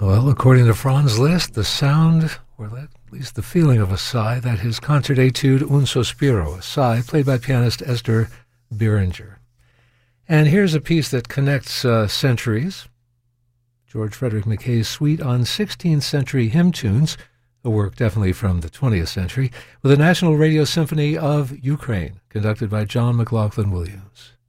Well, according to Franz Liszt, the sound, or at least the feeling of a sigh, that his concert etude Un Sospiro, a sigh, played by pianist Esther Beringer. And here's a piece that connects centuries. George Frederick Mackay's Suite on 16th Century Hymn Tunes, a work definitely from the 20th century, with the National Radio Symphony of Ukraine, conducted by John McLaughlin Williams.